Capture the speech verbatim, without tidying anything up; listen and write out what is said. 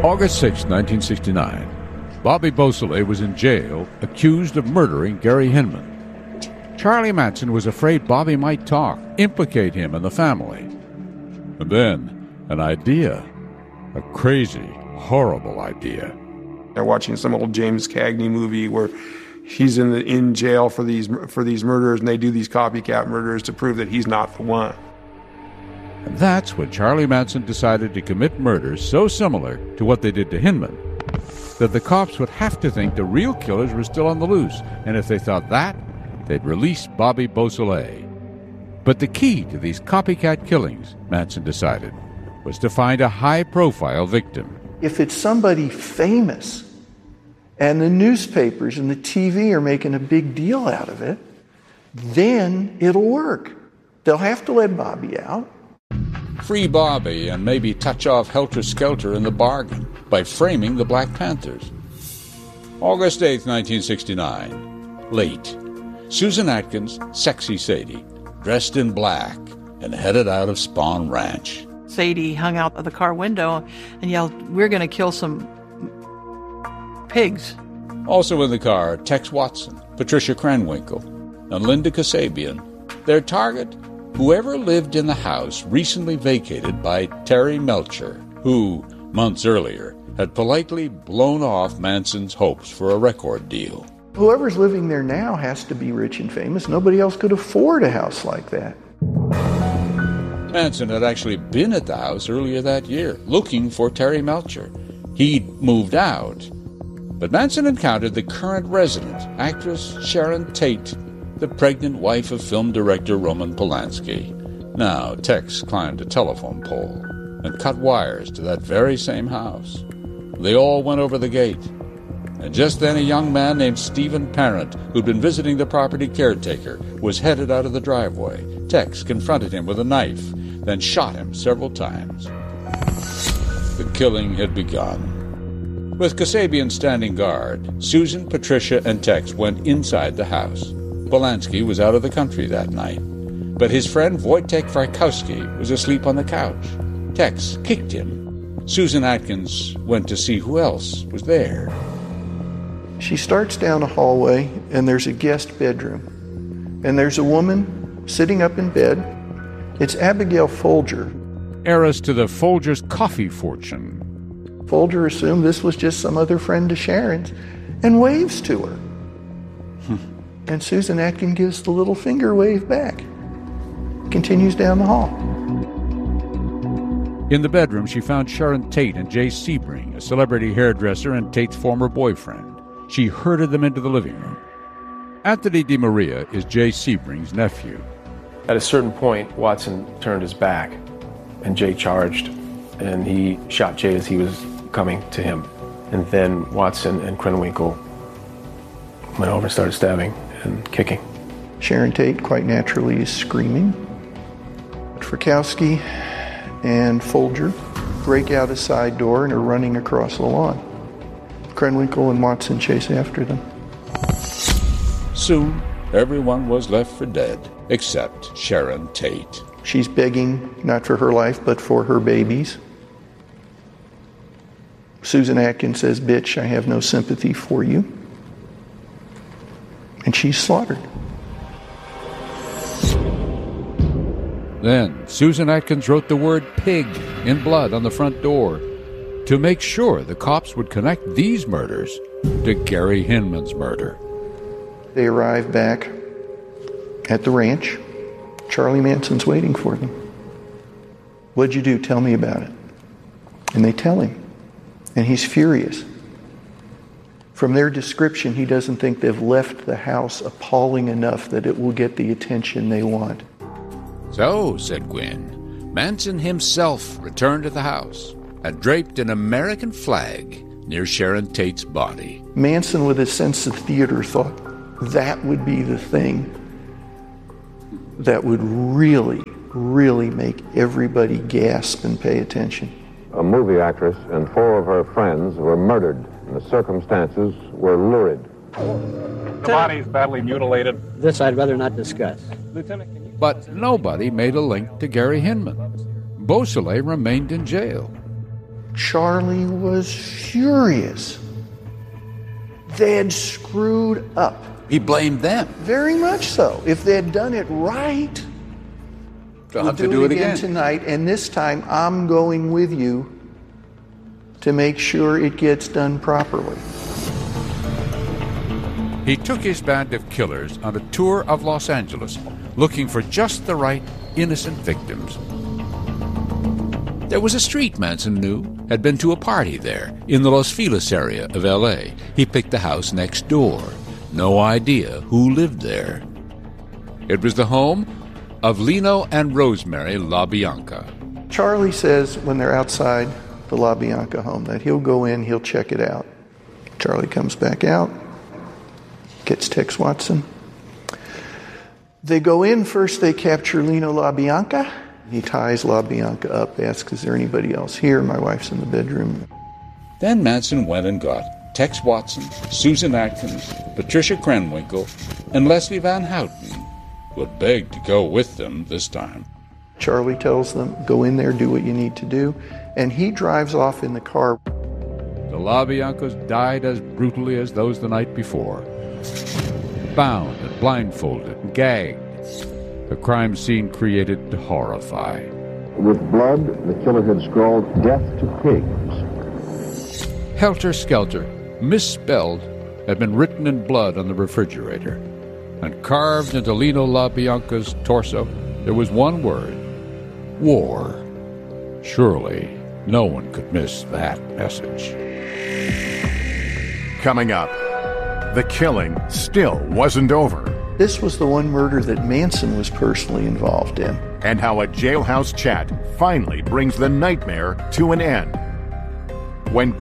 August sixth, nineteen sixty-nine. Bobby Beausoleil was in jail, accused of murdering Gary Hinman. Charlie Manson was afraid Bobby might talk, implicate him and the family. And then, an idea. A crazy, horrible idea. They're watching some old James Cagney movie where he's in the, in jail for these for these murders, and they do these copycat murders to prove that he's not the one. And that's when Charlie Manson decided to commit murders so similar to what they did to Hinman that the cops would have to think the real killers were still on the loose, and if they thought that, they'd release Bobby Beausoleil. But the key to these copycat killings, Manson decided, was to find a high-profile victim. If it's somebody famous, and the newspapers and the T V are making a big deal out of it, then it'll work. They'll have to let Bobby out. Free Bobby and maybe touch off Helter Skelter in the bargain by framing the Black Panthers. August eighth, nineteen sixty-nine. Late. Susan Atkins, sexy Sadie, dressed in black and headed out of Spawn Ranch. Sadie hung out of the car window and yelled, "We're going to kill some pigs." Also in the car, Tex Watson, Patricia Krenwinkel, and Linda Kasabian. Their target? Whoever lived in the house recently vacated by Terry Melcher, who, months earlier, had politely blown off Manson's hopes for a record deal. Whoever's living there now has to be rich and famous. Nobody else could afford a house like that. Manson had actually been at the house earlier that year, looking for Terry Melcher. He'd moved out. But Manson encountered the current resident, actress Sharon Tate, the pregnant wife of film director Roman Polanski. Now, Tex climbed a telephone pole and cut wires to that very same house. They all went over the gate. And just then a young man named Stephen Parent, who'd been visiting the property caretaker, was headed out of the driveway. Tex confronted him with a knife, then shot him several times. The killing had begun. With Kasabian standing guard, Susan, Patricia, and Tex went inside the house. Polanski was out of the country that night, but his friend Wojtek Frykowski was asleep on the couch. Tex kicked him. Susan Atkins went to see who else was there. She starts down a hallway, and there's a guest bedroom. And there's a woman sitting up in bed. It's Abigail Folger. Heiress to the Folger's coffee fortune. Folger assumed this was just some other friend of Sharon's and waves to her. And Susan Atkins gives the little finger wave back. Continues down the hall. In the bedroom, she found Sharon Tate and Jay Sebring, a celebrity hairdresser and Tate's former boyfriend. She herded them into the living room. Anthony DiMaria is Jay Sebring's nephew. At a certain point, Watson turned his back, and Jay charged, and he shot Jay as he was coming to him. And then Watson and Krenwinkel went over and started stabbing and kicking. Sharon Tate, quite naturally, is screaming. Frykowski and Folger break out a side door and are running across the lawn. Krenwinkel and Watson chase after them. Soon, everyone was left for dead, except Sharon Tate. She's begging, not for her life, but for her babies. Susan Atkins says, "Bitch, I have no sympathy for you." And she's slaughtered. Then, Susan Atkins wrote the word pig in blood on the front door to make sure the cops would connect these murders to Gary Hinman's murder. They arrive back at the ranch. Charlie Manson's waiting for them. "What'd you do? Tell me about it." And they tell him. And he's furious. From their description, he doesn't think they've left the house appalling enough that it will get the attention they want. So, said Gwynn, Manson himself returned to the house and draped an American flag near Sharon Tate's body. Manson, with a sense of theater, thought that would be the thing that would really, really make everybody gasp and pay attention. A movie actress and four of her friends were murdered, and the circumstances were lurid. The body is badly mutilated. This I'd rather not discuss. Lieutenant, can you... But nobody made a link to Gary Hinman. Beausoleil remained in jail. Charlie was furious. They had screwed up. He blamed them. Very much so. If they had done it right, They'll we'll have to do it again tonight, and this time I'm going with you to make sure it gets done properly. He took his band of killers on a tour of Los Angeles, looking for just the right innocent victims. There was a street Manson knew had been to a party there in the Los Feliz area of L A. He picked the house next door. No idea who lived there. It was the home of Lino and Rosemary LaBianca. Charlie says when they're outside the LaBianca home that he'll go in, he'll check it out. Charlie comes back out, gets Tex Watson. They go in first, they capture Lino LaBianca. He ties LaBianca up, asks, is there anybody else here? My wife's in the bedroom. Then Manson went and got Tex Watson, Susan Atkins, Patricia Krenwinkel, and Leslie Van Houten, who had begged to go with them this time. Charlie tells them, go in there, do what you need to do, and he drives off in the car. The LaBiancas died as brutally as those the night before. Bound and blindfolded and gagged. The crime scene created to horrify. With blood, the killer had scrawled, "Death to pigs." Helter Skelter, misspelled, had been written in blood on the refrigerator. And carved into Lino LaBianca's torso, there was one word: war. Surely no one could miss that message. Coming up, the killing still wasn't over. This was the one murder that Manson was personally involved in. And how a jailhouse chat finally brings the nightmare to an end. When